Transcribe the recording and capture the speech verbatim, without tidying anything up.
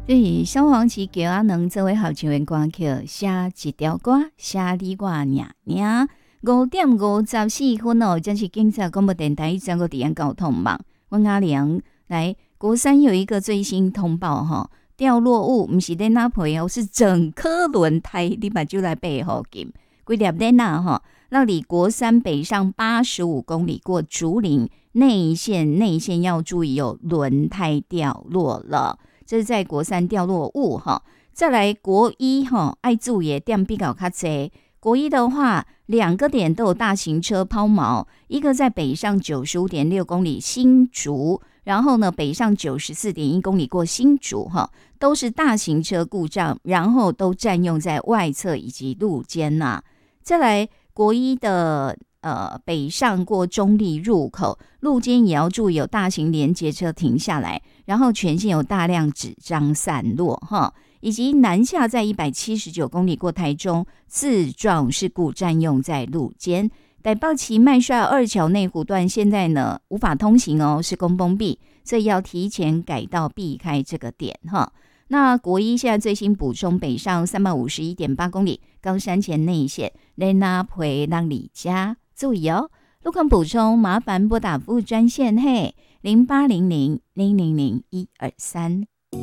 所以萧煌奇叫阿能作为好唱的歌曲，写一条歌，写你我娘娘。五点五十四分哦，这是警察广播电台全国地安交通网。阮阿良来，国三有一个最新通报哈，掉落物不是在那陪哦，是整颗轮胎，你把就来背后金，几粒在那哈？那里国三北上八十五公里过竹林内线，内线要注意有轮胎掉落了。这是在国三掉落物哈，再来国一哈，爱注意点比较较多。国一的话，两个点都有大型车抛锚，一个在北上九十五点六公里新竹，然后呢北上九十四点一公里过新竹哈，都是大型车故障，然后都占用在外侧以及路肩呐、啊。再来国一的。呃，北上过中立入口，路肩也要注意有大型连接车停下来，然后全线有大量纸张散落哈，以及南下在一百七十九公里过台中，自撞事故占用在路肩。台北市麦帅二桥内湖段现在呢无法通行哦，施工封闭，所以要提前改道避开这个点哈。那国一现在最新补充北上三百五十一点八公里，高山前内线雷纳培让李家。注意哦，路况补充，麻烦拨打服务专线嘿，零八零零零零零一二三。